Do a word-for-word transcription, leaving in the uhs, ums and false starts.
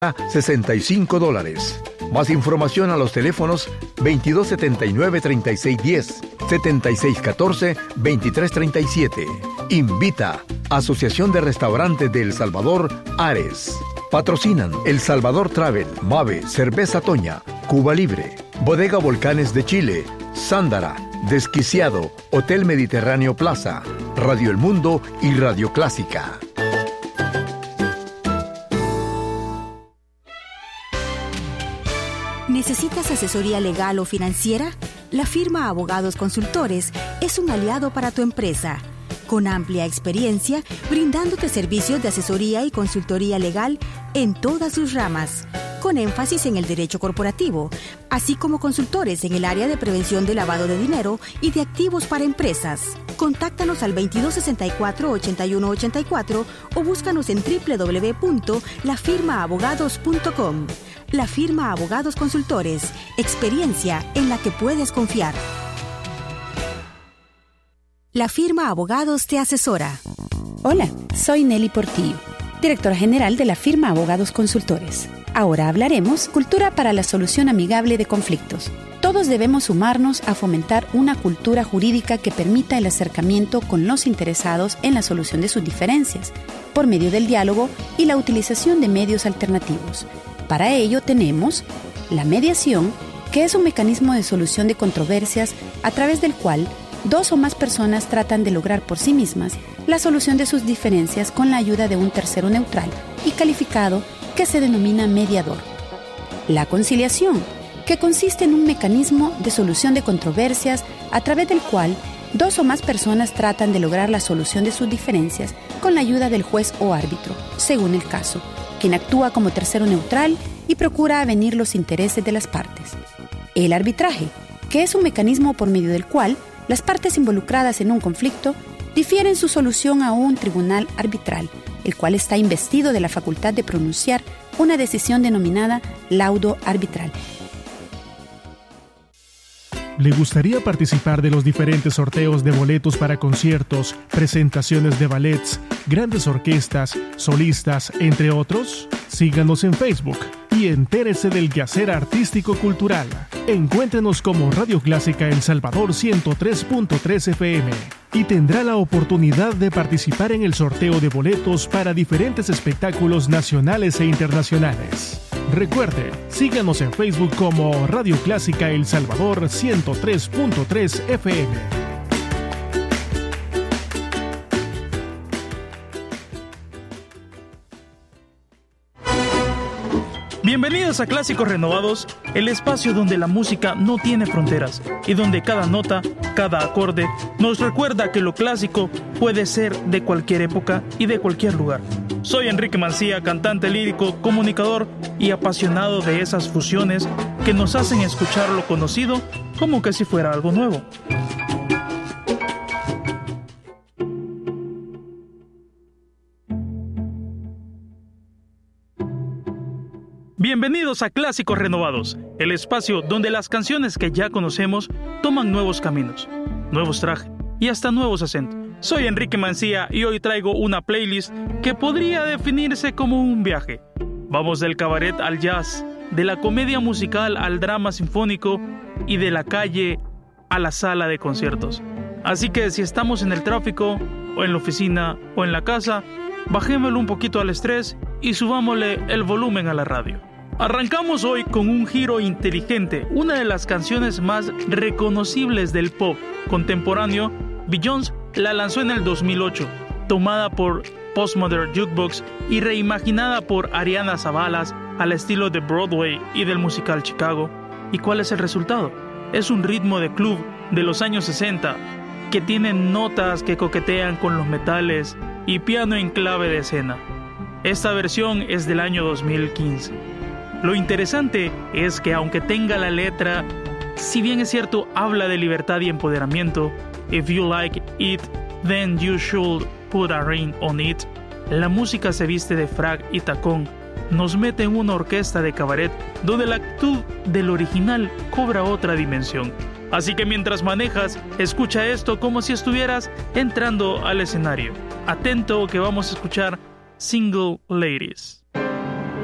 sesenta y cinco dólares. Más información a los teléfonos veintidós setenta y nueve, treinta y seis diez, setenta y seis catorce, veintitrés treinta y siete. Invita Asociación de Restaurantes de El Salvador, Ares. Patrocinan El Salvador Travel, Mave, Cerveza Toña, Cuba Libre, Bodega Volcanes de Chile, Sándara, Desquiciado, Hotel Mediterráneo Plaza, Radio El Mundo y Radio Clásica. ¿Necesitas asesoría legal o financiera? La firma Abogados Consultores es un aliado para tu empresa. Con amplia experiencia, brindándote servicios de asesoría y consultoría legal en todas sus ramas, con énfasis en el derecho corporativo, así como consultores en el área de prevención de lavado de dinero y de activos para empresas. Contáctanos al veintidós sesenta y cuatro, ochenta y uno ochenta y cuatro o búscanos en doble u doble u doble u punto la firma abogados punto com. La Firma Abogados Consultores, experiencia en la que puedes confiar. La Firma Abogados te asesora. Hola, soy Nelly Portillo, directora general de la Firma Abogados Consultores. Ahora hablaremos cultura para la solución amigable de conflictos. Todos debemos sumarnos a fomentar una cultura jurídica que permita el acercamiento con los interesados en la solución de sus diferencias, por medio del diálogo y la utilización de medios alternativos. Para ello tenemos la mediación, que es un mecanismo de solución de controversias a través del cual dos o más personas tratan de lograr por sí mismas la solución de sus diferencias con la ayuda de un tercero neutral y calificado que se denomina mediador. La conciliación, que consiste en un mecanismo de solución de controversias a través del cual dos o más personas tratan de lograr la solución de sus diferencias con la ayuda del juez o árbitro, según el caso, quien actúa como tercero neutral y procura avenir los intereses de las partes. El arbitraje, que es un mecanismo por medio del cual las partes involucradas en un conflicto difieren su solución a un tribunal arbitral, el cual está investido de la facultad de pronunciar una decisión denominada laudo arbitral. ¿Le gustaría participar de los diferentes sorteos de boletos para conciertos, presentaciones de ballets, grandes orquestas, solistas, entre otros? Síganos en Facebook y entérese del quehacer artístico cultural. Encuéntrenos como Radio Clásica El Salvador ciento tres punto tres F M y tendrá la oportunidad de participar en el sorteo de boletos para diferentes espectáculos nacionales e internacionales. Recuerde, síganos en Facebook como Radio Clásica El Salvador ciento tres punto tres F M. Bienvenidos a Clásicos Renovados, el espacio donde la música no tiene fronteras y donde cada nota, cada acorde nos recuerda que lo clásico puede ser de cualquier época y de cualquier lugar. Soy Enrique Mancía, cantante lírico, comunicador y apasionado de esas fusiones que nos hacen escuchar lo conocido como que si fuera algo nuevo. Bienvenidos a Clásicos Renovados, el espacio donde las canciones que ya conocemos toman nuevos caminos, nuevos trajes y hasta nuevos acentos. Soy Enrique Mancía y hoy traigo una playlist que podría definirse como un viaje. Vamos del cabaret al jazz, de la comedia musical al drama sinfónico y de la calle a la sala de conciertos. Así que si estamos en el tráfico, o en la oficina, o en la casa, bajémosle un poquito al estrés y subámosle el volumen a la radio. Arrancamos hoy con un giro inteligente, una de las canciones más reconocibles del pop contemporáneo. Beyoncé la lanzó en el dos mil ocho, tomada por Postmodern Jukebox y reimaginada por Ariana Zabalas al estilo de Broadway y del musical Chicago. ¿Y cuál es el resultado? Es un ritmo de club de los años sesenta que tiene notas que coquetean con los metales y piano en clave de escena. Esta versión es del año dos mil quince. Lo interesante es que aunque tenga la letra, si bien es cierto, habla de libertad y empoderamiento, if you like it, then you should put a ring on it, la música se viste de frac y tacón, nos mete en una orquesta de cabaret donde la actitud del original cobra otra dimensión. Así que mientras manejas, escucha esto como si estuvieras entrando al escenario. Atento que vamos a escuchar Single Ladies.